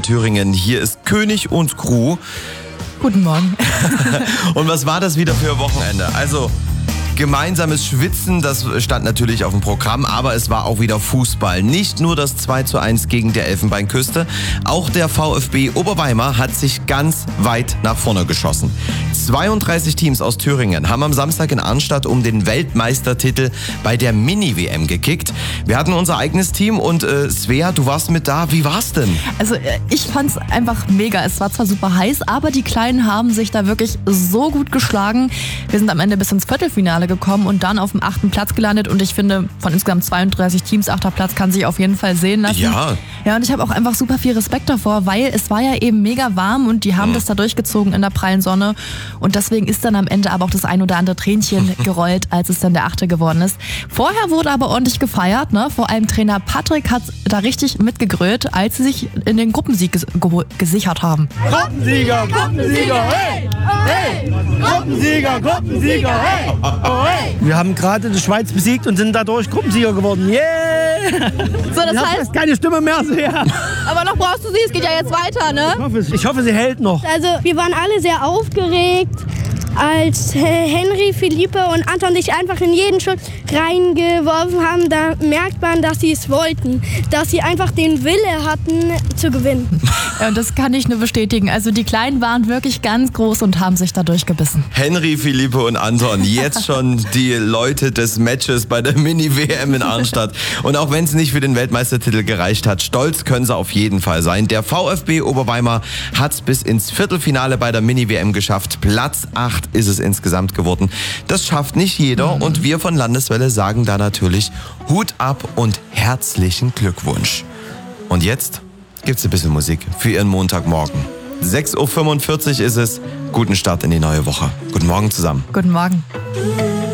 Thüringen. Hier ist König und Crew. Guten Morgen. Und was war das wieder für ein Wochenende? Also gemeinsames Schwitzen, das stand natürlich auf dem Programm, aber es war auch wieder Fußball. Nicht nur das 2:1 gegen der Elfenbeinküste, auch der VfB Oberweimar hat sich ganz weit nach vorne geschossen. 32 Teams aus Thüringen haben am Samstag in Arnstadt um den Weltmeistertitel bei der Mini-WM gekickt. Wir hatten unser eigenes Team und Svea, du warst mit da. Wie war's denn? Also ich fand's einfach mega. Es war zwar super heiß, aber die Kleinen haben sich da wirklich so gut geschlagen. Wir sind am Ende bis ins Viertelfinale gekommen und dann auf dem 8. Platz gelandet. Und ich finde, von insgesamt 32 Teams, 8. Platz kann sich auf jeden Fall sehen lassen. Ja. Ja, und ich habe auch einfach super viel Respekt davor, weil es war ja eben mega warm und die haben das da durchgezogen in der prallen Sonne. Und deswegen ist dann am Ende aber auch das ein oder andere Tränchen gerollt, als es dann der 8. geworden ist. Vorher wurde aber ordentlich gefeiert, ne? Vor allem Trainer Patrick hat da richtig mitgegrölt, als sie sich in den Gruppensieg gesichert haben. Gruppensieger, Gruppensieger, hey! Hey! Gruppensieger, Gruppensieger, hey! Oh, hey! Wir haben gerade die Schweiz besiegt und sind dadurch Gruppensieger geworden. Yeah! So, das heißt, keine Stimme mehr. So, ja. aber noch brauchst du sie, es geht ja jetzt weiter, ne? Ich hoffe, sie hält noch. Also wir waren alle sehr aufgeregt, als Henry, Philippe und Anton sich einfach in jeden Schuss reingeworfen haben. Da merkt man, dass sie es wollten, dass sie einfach den Wille hatten zu gewinnen. Ja, und das kann ich nur bestätigen. Also die Kleinen waren wirklich ganz groß und haben sich da durchgebissen. Henry, Philippe und Anton, jetzt schon die Leute des Matches bei der Mini-WM in Arnstadt. Und auch wenn es nicht für den Weltmeistertitel gereicht hat, stolz können sie auf jeden Fall sein. Der VfB Oberweimar hat es bis ins Viertelfinale bei der Mini-WM geschafft. Platz 8 ist es insgesamt geworden. Das schafft nicht jeder und wir von Landeswelle sagen da natürlich Hut ab und herzlichen Glückwunsch. Und jetzt gibt's ein bisschen Musik für Ihren Montagmorgen. 6:45 Uhr ist es. Guten Start in die neue Woche. Guten Morgen zusammen. Guten Morgen.